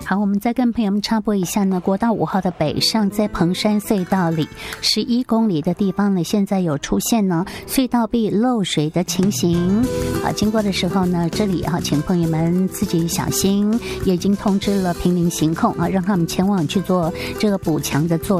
好，我们再跟朋友们插播一下呢，国道5号的北上，在彭山隧道里11公里的地方呢，现在有出现呢隧道壁漏水的情形。好，经过的时候呢，这里请朋友们自己小心，也已经通知了坪林行控让他们前往去做这个补强的作